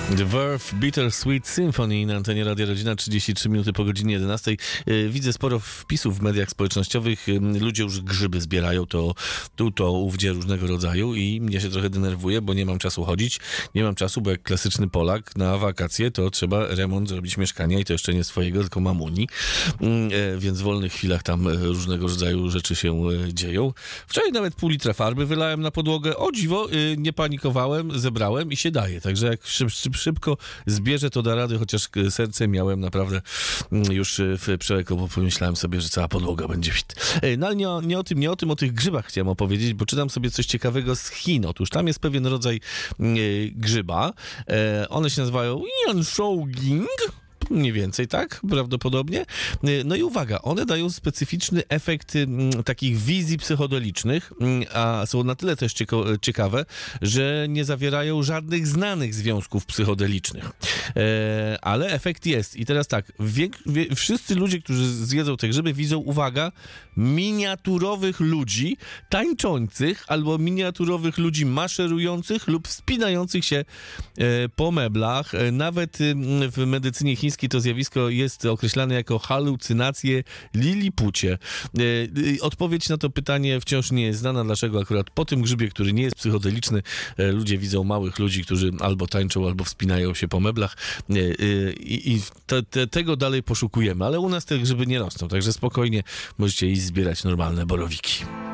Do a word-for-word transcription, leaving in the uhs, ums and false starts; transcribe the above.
The Verve Bittersweet Symphony na antenie Radia Rodzina, trzydzieści trzy minuty po godzinie jedenastej. Widzę sporo wpisów w mediach społecznościowych. Ludzie już grzyby zbierają, to tu, to ówdzie różnego rodzaju i mnie się trochę denerwuje, bo nie mam czasu chodzić. Nie mam czasu, bo jak klasyczny Polak na wakacje, to trzeba remont zrobić mieszkania i to jeszcze nie swojego, tylko mamuni. Więc w wolnych chwilach tam różnego rodzaju rzeczy się dzieją. Wczoraj nawet pół litra farby wylałem na podłogę. O dziwo, nie panikowałem, zebrałem i się daje. Także jak szyb, szyb, szybko zbierze, to da rady, chociaż serce miałem naprawdę już w przełeku, bo pomyślałem sobie, że cała podłoga będzie fit. No ale nie o, nie o tym, nie o tym, o tych grzybach chciałem opowiedzieć, bo czytam sobie coś ciekawego z Chin. Otóż tam jest pewien rodzaj grzyba. One się nazywają Yanshougang. Mniej więcej, tak? Prawdopodobnie. No i uwaga, one dają specyficzny efekt m, takich wizji psychodelicznych, m, a są na tyle też cieko- ciekawe, że nie zawierają żadnych znanych związków psychodelicznych. E, ale efekt jest. I teraz tak, wiek, wie, wszyscy ludzie, którzy zjedzą te grzyby, widzą, uwaga, miniaturowych ludzi tańczących albo miniaturowych ludzi maszerujących lub wspinających się e, po meblach. E, nawet e, w medycynie chińskiej to zjawisko jest określane jako halucynacje lilipucie. Odpowiedź na to pytanie wciąż nie jest znana, dlaczego akurat po tym grzybie, który nie jest psychodeliczny, ludzie widzą małych ludzi, którzy albo tańczą, albo wspinają się po meblach i, i te, te, tego dalej poszukujemy, ale u nas te grzyby nie rosną, także spokojnie możecie iść zbierać normalne borowiki.